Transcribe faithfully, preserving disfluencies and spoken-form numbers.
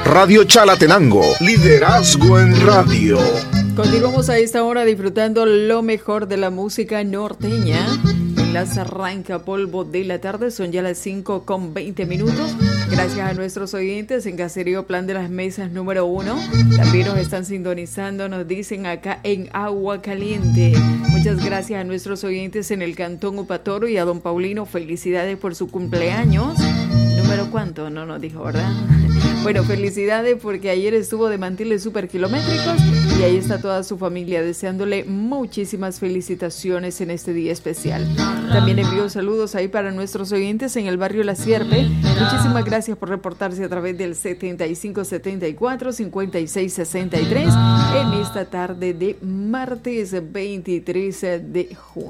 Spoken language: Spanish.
Radio Chalatenango, liderazgo en radio. Continuamos a esta hora disfrutando lo mejor de la música norteña. En las arranca polvo de la tarde, son ya las cinco con veinte minutos. Gracias a nuestros oyentes en Caserío Plan de las Mesas número uno. También nos están sintonizando, nos dicen acá en Agua Caliente. Muchas gracias a nuestros oyentes en el Cantón Upatoro y a don Paulino. Felicidades por su cumpleaños. ¿Número cuánto? No nos dijo, ¿verdad? Bueno, felicidades porque ayer estuvo de manteles super kilométricos y ahí está toda su familia deseándole muchísimas felicitaciones en este día especial. También envío saludos ahí para nuestros oyentes en el barrio La Sierpe. Muchísimas gracias por reportarse a través del setenta y cinco setenta y cuatro cincuenta y seis sesenta y tres en esta tarde de martes veintitrés de junio.